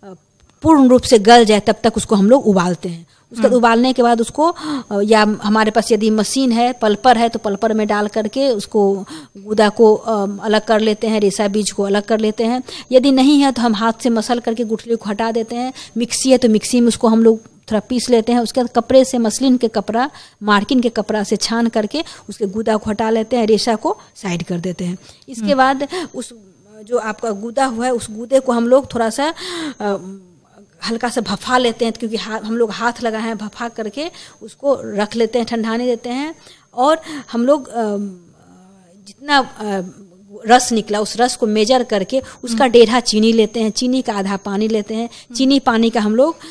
पूर्ण रूप से गल जाए तब तक उसको हम लोग उबालते हैं। उसके उबालने के बाद उसको, या हमारे पास यदि मशीन है, पल्पर है, तो पल्पर में डाल करके उसको गूदा को अलग कर लेते हैं, रेशा बीज को अलग कर लेते हैं। यदि नहीं है तो हम हाथ से मसल करके गुठली को हटा देते हैं। मिक्सी है तो मिक्सी में उसको हम लोग थोड़ा पीस लेते हैं। उसके बाद कपड़े से, मसलिन के कपड़ा, मार्किन के कपड़ा से छान करके उसके गूदा को हटा लेते हैं, रेशा को साइड कर देते हैं। इसके बाद उस जो आपका गूदा हुआ है उस गूदे को हम लोग थोड़ा सा हल्का सा भफा लेते हैं, क्योंकि हम लोग हाथ लगाए हैं, भफा करके उसको रख लेते हैं, ठंडाने देते हैं। और हम लोग जितना रस निकला उस रस को मेजर करके उसका 1.5 चीनी लेते हैं, चीनी का आधा पानी लेते हैं। चीनी पानी का हम लोग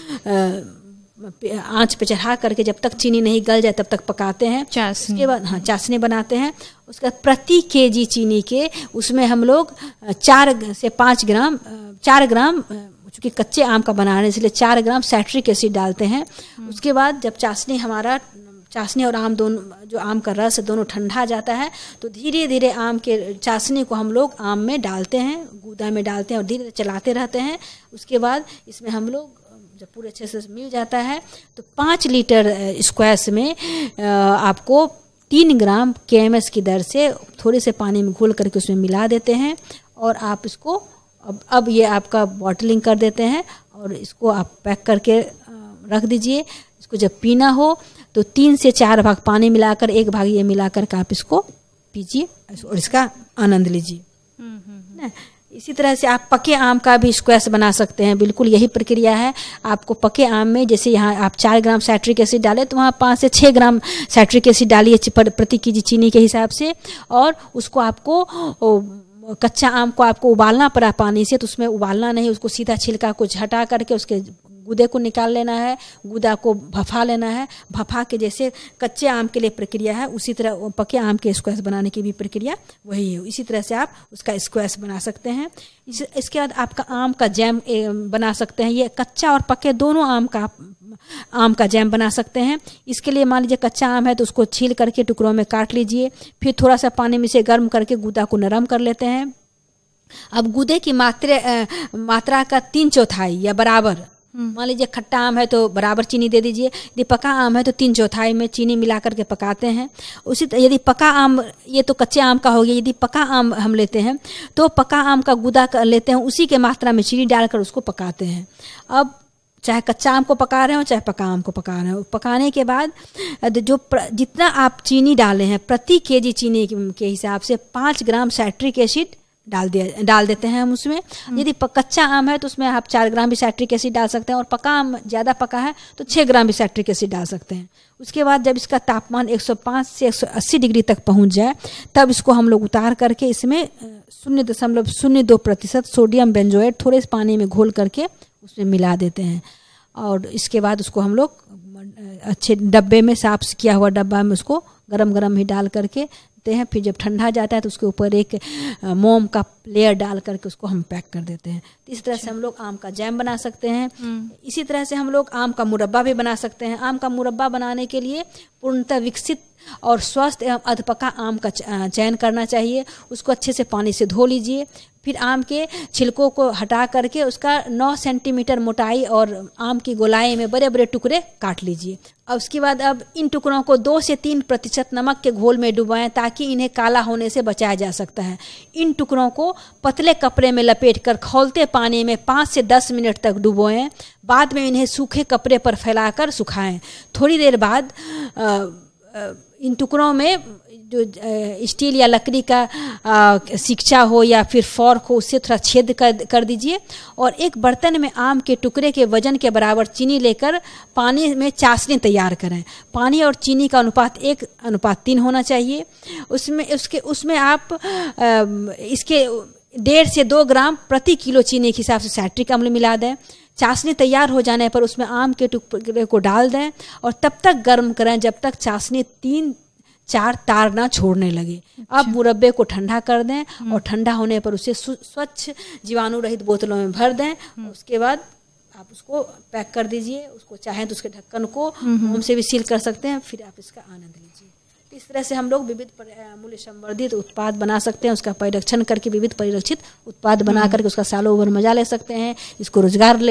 आंच पे चढ़ा करके जब तक चीनी नहीं गल जाए तब तक पकाते हैं। उसके बाद चाशनी बनाते हैं। उसके बाद प्रति केजी चीनी के उसमें हम लोग 4 से 5 ग्राम, 4 ग्राम, चूँकि कच्चे आम का बना रहे हैं इसलिए 4 ग्राम साइट्रिक एसिड डालते हैं। उसके बाद जब चाशनी और आम दोनों, जो आम का रस है दोनों ठंडा जाता है, तो धीरे धीरे आम के चाशनी को हम लोग आम में डालते हैं, गूदा में डालते हैं और धीरे धीरे चलाते रहते हैं। उसके बाद इसमें हम लोग जब पूरे अच्छे से मिल जाता है तो 5 लीटर स्क्वैश में आपको 3 ग्राम KMS की दर से थोड़े से पानी में घोल करके उसमें मिला देते हैं। और आप इसको अब ये आपका बॉटलिंग कर देते हैं और इसको आप पैक करके रख दीजिए। इसको जब पीना हो तो 3 से 4 भाग पानी मिलाकर 1 भाग ये मिलाकर के आप इसको पीजिए और इसका आनंद लीजिए। इसी तरह से आप पके आम का भी स्क्वैश बना सकते हैं। बिल्कुल यही प्रक्रिया है। आपको पके आम में, जैसे यहाँ आप 4 ग्राम साइट्रिक एसिड डालें तो वहाँ 5 से 6 ग्राम साइट्रिक एसिड डालिए प्रति केजी चीनी के हिसाब से। और उसको आपको कच्चा आम को आपको उबालना पड़ा पानी से, तो उसमें उबालना नहीं, उसको सीधा छिलका को हटा करके उसके गूदे को निकाल लेना है, गूदा को भफा लेना है। भफा के जैसे कच्चे आम के लिए प्रक्रिया है उसी तरह पके आम के स्क्वैश बनाने की भी प्रक्रिया वही है। इसी तरह से आप उसका स्क्वैश बना सकते हैं। इसके बाद आपका आम का जैम बना सकते हैं। ये कच्चा और पके दोनों आम का जैम बना सकते हैं। इसके लिए मान लीजिए कच्चा आम है तो उसको छील करके टुकड़ों में काट लीजिए, फिर थोड़ा सा पानी में से गर्म करके गूदा को नरम कर लेते हैं। अब गूदे की मात्रा का 3/4 या बराबर, मान लीजिए खट्टा आम है तो बराबर चीनी दे दीजिए, यदि पका आम है तो 3/4 में चीनी मिला करके पकाते हैं। उसी यदि पका आम, ये तो कच्चे आम का हो गया, यदि पका आम हम लेते हैं तो पका आम का गूदा लेते हैं, उसी के मात्रा में चीनी डालकर उसको पकाते हैं। अब चाहे कच्चा आम को पका रहे हो चाहे पका आम को पका रहे हो, पकाने के बाद जो जितना आप चीनी डाले हैं प्रति केजी चीनी के हिसाब से 5 ग्राम साइट्रिक एसिड डाल देते हैं हम उसमें। यदि कच्चा आम है तो उसमें आप 4 ग्राम भी साइट्रिक एसिड डाल सकते हैं, और पका आम ज़्यादा पका है तो 6 ग्राम भी साइट्रिक एसिड डाल सकते हैं। उसके बाद जब इसका तापमान 105 से 180 डिग्री तक पहुंच जाए तब इसको हम लोग उतार करके इसमें 0.02% सोडियम बेंजोएट थोड़े से पानी में घोल करके उसमें मिला देते हैं। और इसके बाद उसको हम लोग अच्छे डब्बे में, साफ किया हुआ डब्बा में उसको गरम ही डाल करके देते हैं। फिर जब ठंडा जाता है तो उसके ऊपर एक मोम का लेयर डाल करके उसको हम पैक कर देते हैं। तो इस तरह से हम लोग आम का जैम बना सकते हैं। इसी तरह से हम लोग आम का मुरब्बा भी बना सकते हैं। आम का मुरब्बा बनाने के लिए पूर्णतः विकसित और स्वस्थ एवं अधपका आम का चयन करना चाहिए। उसको अच्छे से पानी से धो लीजिए, फिर आम के छिलकों को हटा करके उसका 9 सेंटीमीटर मोटाई और आम की गोलाई में बड़े बड़े टुकड़े काट लीजिए। और उसके बाद अब इन टुकड़ों को 2 से 3% नमक के घोल में डुबाएं ताकि इन्हें काला होने से बचाया जा सकता है। इन टुकड़ों को पतले कपड़े में लपेटकर खौलते पानी में 5 से 10 मिनट तक डुबोएं। बाद में इन्हें सूखे कपड़े पर फैलाकर सुखाएं। थोड़ी देर बाद इन टुकड़ों में जो स्टील या लकड़ी का सिकचा हो या फिर फॉर्क हो उससे थोड़ा छेद कर दीजिए, और एक बर्तन में आम के टुकड़े के वजन के बराबर चीनी लेकर पानी में चाशनी तैयार करें। पानी और चीनी का अनुपात 1:3 होना चाहिए। उसमें आप इसके 1.5 से 2 ग्राम प्रति किलो चीनी के हिसाब से साइट्रिक अम्ल मिला दें। चाशनी तैयार हो जाने पर उसमें आम के टुकड़े को डाल दें और तब तक गर्म करें जब तक चाशनी 3-4 तार ना छोड़ने लगे। अब मुरब्बे को ठंडा कर दें और ठंडा होने पर उसे स्वच्छ जीवाणु रहित बोतलों में भर दें। उसके बाद आप उसको पैक कर दीजिए। उसको चाहें तो उसके ढक्कन को मोम से भी सील कर सकते हैं। फिर आप इसका आनंद लीजिए। इस तरह से हम लोग विविध मूल्य संवर्धित उत्पाद बना सकते हैं। उसका परिरक्षण करके विविध परिरक्षित उत्पाद बना करके उसका सालों भर मजा ले सकते हैं। इसको रोजगार